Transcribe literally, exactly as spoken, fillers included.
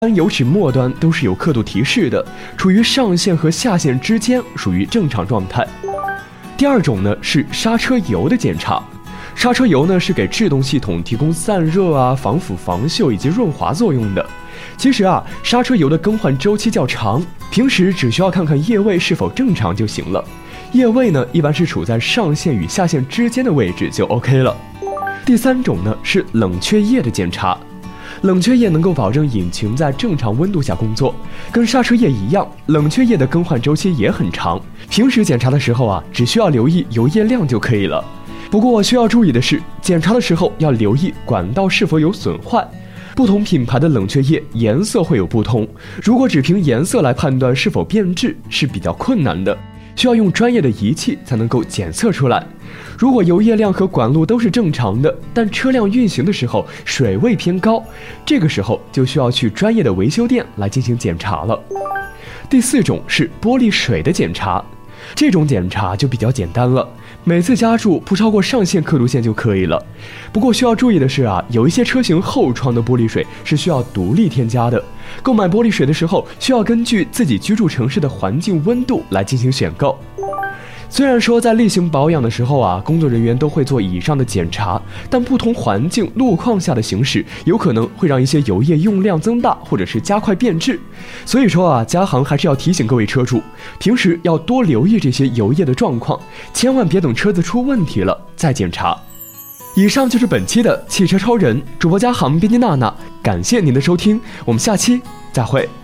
油尺末端都是有刻度提示的，处于上限和下限之间，属于正常状态。第二种呢是刹车油的检查。刹车油呢是给制动系统提供散热啊、防腐防锈以及润滑作用的。其实啊，刹车油的更换周期较长，平时只需要看看液位是否正常就行了。液位呢一般是处在上限与下限之间的位置就 OK 了。第三种呢是冷却液的检查。冷却液能够保证引擎在正常温度下工作，跟刹车液一样，冷却液的更换周期也很长。平时检查的时候啊，只需要留意油液量就可以了。不过需要注意的是，检查的时候要留意管道是否有损坏。不同品牌的冷却液颜色会有不同，如果只凭颜色来判断是否变质是比较困难的，需要用专业的仪器才能够检测出来。如果油液量和管路都是正常的，但车辆运行的时候水位偏高，这个时候就需要去专业的维修店来进行检查了。第四种是玻璃水的检查，这种检查就比较简单了，每次加注不超过上限刻度线就可以了。不过需要注意的是啊，有一些车型后窗的玻璃水是需要独立添加的，购买玻璃水的时候需要根据自己居住城市的环境温度来进行选购。虽然说在例行保养的时候啊，工作人员都会做以上的检查，但不同环境路况下的行驶有可能会让一些油液用量增大，或者是加快变质。所以说啊，嘉行还是要提醒各位车主，平时要多留意这些油液的状况，千万别等车子出问题了再检查。以上就是本期的汽车超人，主播嘉行编辑娜娜，感谢您的收听，我们下期再会。